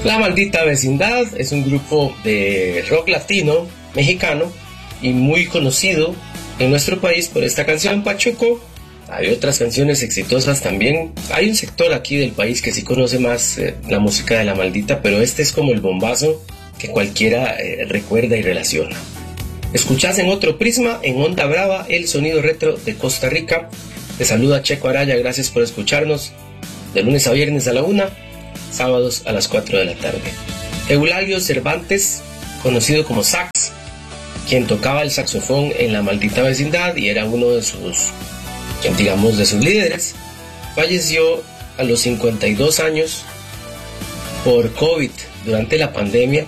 La Maldita Vecindad es un grupo de rock latino mexicano y muy conocido en nuestro país por esta canción Pachuco. Hay otras canciones exitosas también. Hay un sector aquí del país que sí conoce más la música de La Maldita, pero este es como el bombazo que cualquiera recuerda y relaciona. Escuchás en otro prisma, en Onda Brava, el sonido retro de Costa Rica. Te saluda Checo Araya, gracias por escucharnos de lunes a viernes a la 1, sábados a las 4 de la tarde. Eulalio Cervantes, conocido como Sax, quien tocaba el saxofón en La Maldita Vecindad y era uno de sus, digamos, de sus líderes, falleció a los 52 años por COVID durante la pandemia.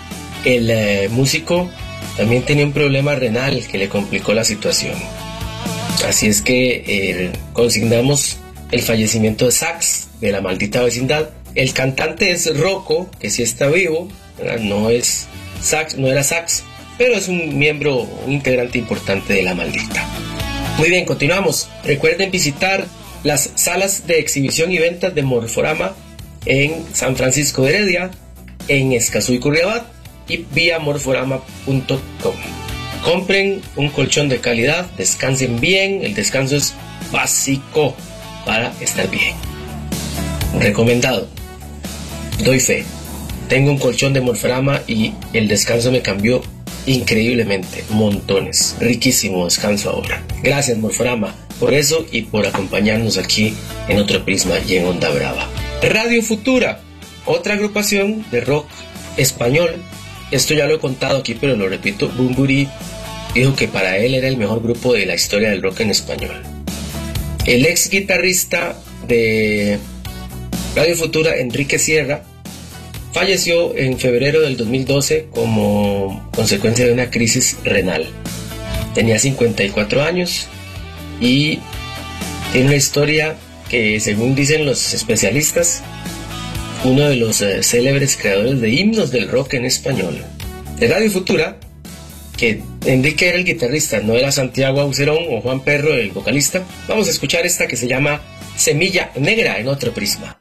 El músico también tenía un problema renal que le complicó la situación. Así es que consignamos el fallecimiento de Sax de La Maldita Vecindad. El cantante es Rocco, que sí está vivo, ¿verdad? No es Sax, no era Sax, pero es un miembro, un integrante importante de La Maldita. Muy bien, continuamos. Recuerden visitar las salas de exhibición y ventas de Morforama en San Francisco de Heredia, en Escazú y Curriabat, y vía morforama.com. Compren un colchón de calidad, descansen bien, el descanso es básico para estar bien. Recomendado. Doy fe. Tengo un colchón de Morforama y el descanso me cambió increíblemente, montones. Riquísimo descanso ahora. Gracias Morforama por eso y por acompañarnos aquí en otro prisma y en Onda Brava. Radio Futura, otra agrupación de rock español. Esto ya lo he contado aquí, pero lo repito. Bunbury dijo que para él era el mejor grupo de la historia del rock en español. El ex guitarrista de Radio Futura, Enrique Sierra, falleció en febrero del 2012 como consecuencia de una crisis renal. Tenía 54 años y tiene una historia que, según dicen los especialistas, uno de los célebres creadores de himnos del rock en español. De Radio Futura, que Enrique era el guitarrista, no era Santiago Aucerón o Juan Perro el vocalista, vamos a escuchar esta que se llama Semilla Negra en otro prisma.